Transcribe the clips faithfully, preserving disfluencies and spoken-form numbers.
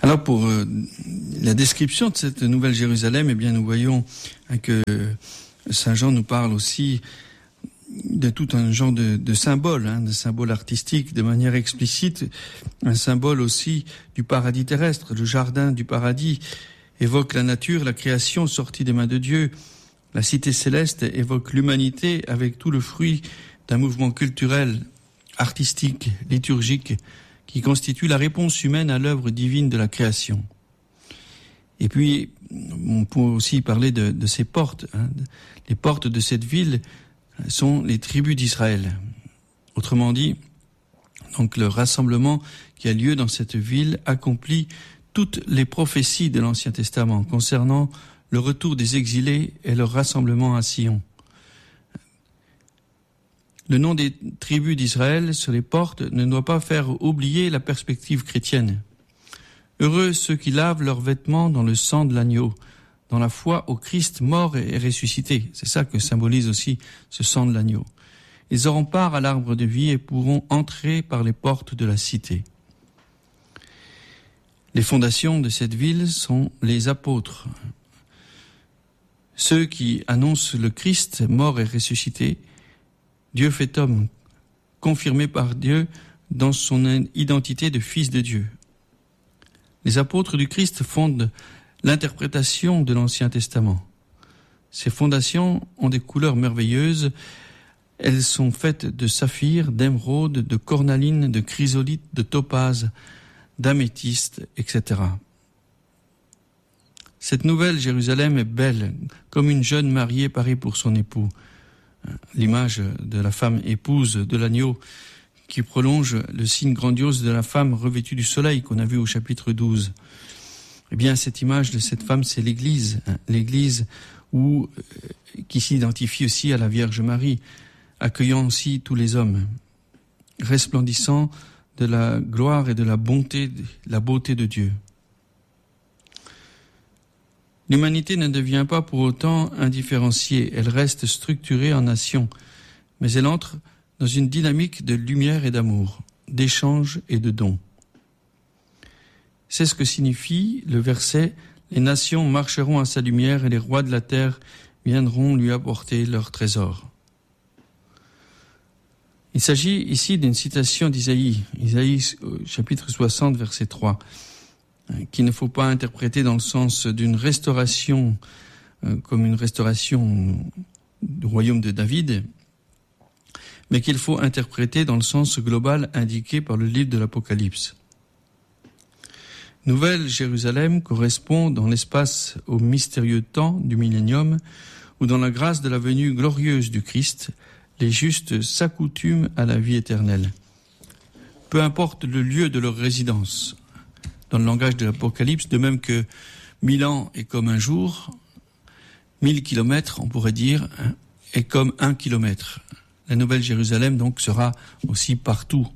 Alors pour euh, la description de cette nouvelle Jérusalem, eh bien nous voyons hein, que Saint Jean nous parle aussi de tout un genre de, de symboles, hein, de symboles artistiques, de manière explicite, un symbole aussi du paradis terrestre. Le jardin du paradis évoque la nature, la création sortie des mains de Dieu. La cité céleste évoque l'humanité avec tout le fruit d'un mouvement culturel, artistique, liturgique, qui constitue la réponse humaine à l'œuvre divine de la création. Et puis, on peut aussi parler de, de ces portes. Hein. Les portes de cette ville sont les tribus d'Israël. Autrement dit, donc le rassemblement qui a lieu dans cette ville accomplit toutes les prophéties de l'Ancien Testament concernant le retour des exilés et leur rassemblement à Sion. Le nom des tribus d'Israël sur les portes ne doit pas faire oublier la perspective chrétienne. Heureux ceux qui lavent leurs vêtements dans le sang de l'agneau, dans la foi au Christ mort et ressuscité. C'est ça que symbolise aussi ce sang de l'agneau. Ils auront part à l'arbre de vie et pourront entrer par les portes de la cité. Les fondations de cette ville sont les apôtres. Ceux qui annoncent le Christ mort et ressuscité, Dieu fait homme, confirmé par Dieu dans son identité de fils de Dieu. Les apôtres du Christ fondent l'interprétation de l'Ancien Testament. Ces fondations ont des couleurs merveilleuses. Elles sont faites de saphir, d'émeraude, de cornaline, de chrysolite, de topaze, d'améthyste, et cetera. Cette nouvelle Jérusalem est belle, comme une jeune mariée parée pour son époux. L'image de la femme épouse de l'agneau qui prolonge le signe grandiose de la femme revêtue du soleil qu'on a vu au chapitre douze. Eh bien, cette image de cette femme, c'est l'Église, hein, l'Église où, euh, qui s'identifie aussi à la Vierge Marie, accueillant aussi tous les hommes, resplendissant de la gloire et de la bonté, de la beauté de Dieu. L'humanité ne devient pas pour autant indifférenciée, elle reste structurée en nation, mais elle entre dans une dynamique de lumière et d'amour, d'échange et de dons. C'est ce que signifie le verset « Les nations marcheront à sa lumière et les rois de la terre viendront lui apporter leur trésor ». Il s'agit ici d'une citation d'Isaïe, Isaïe chapitre soixante, verset trois. Qu'il ne faut pas interpréter dans le sens d'une restauration, euh, comme une restauration du royaume de David, mais qu'il faut interpréter dans le sens global indiqué par le livre de l'Apocalypse. Nouvelle Jérusalem correspond dans l'espace au mystérieux temps du millénium, où dans la grâce de la venue glorieuse du Christ, les justes s'accoutument à la vie éternelle. Peu importe le lieu de leur résidence, dans le langage de l'Apocalypse, de même que mille ans est comme un jour, mille kilomètres, on pourrait dire, est comme un kilomètre. La Nouvelle Jérusalem, donc, sera aussi partout.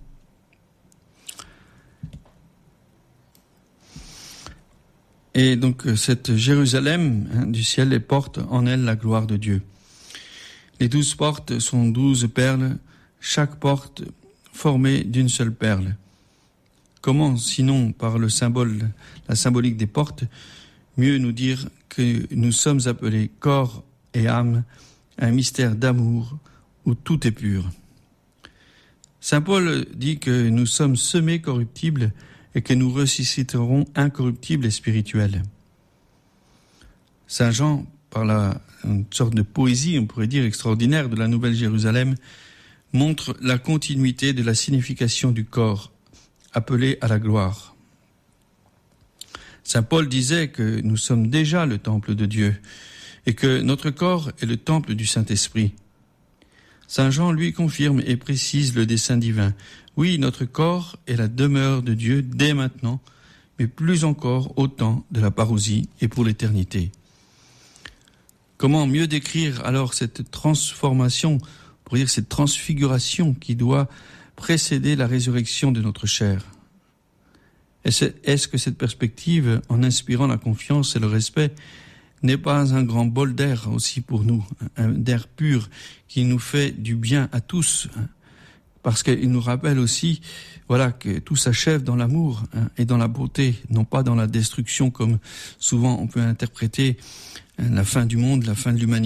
Et donc, cette Jérusalem hein, du ciel, elle porte en elle la gloire de Dieu. Les douze portes sont douze perles, chaque porte formée d'une seule perle. Comment, sinon, par le symbole, la symbolique des portes, mieux nous dire que nous sommes appelés corps et âme à un mystère d'amour où tout est pur. Saint Paul dit que nous sommes semés corruptibles et que nous ressusciterons incorruptibles et spirituels. Saint Jean, par la, une sorte de poésie, on pourrait dire extraordinaire, de la Nouvelle Jérusalem, montre la continuité de la signification du corps, appelé à la gloire. Saint Paul disait que nous sommes déjà le temple de Dieu et que notre corps est le temple du Saint-Esprit. Saint Jean, lui, confirme et précise le dessein divin. Oui, notre corps est la demeure de Dieu dès maintenant, mais plus encore au temps de la parousie et pour l'éternité. Comment mieux décrire alors cette transformation, pour dire cette transfiguration qui doit précéder la résurrection de notre chair? Est-ce, est-ce que cette perspective, en inspirant la confiance et le respect, n'est pas un grand bol d'air aussi pour nous, un d'air pur qui nous fait du bien à tous, parce qu'il nous rappelle aussi, voilà, que tout s'achève dans l'amour, hein, et dans la beauté, non pas dans la destruction comme souvent on peut interpréter, hein, la fin du monde, la fin de l'humanité.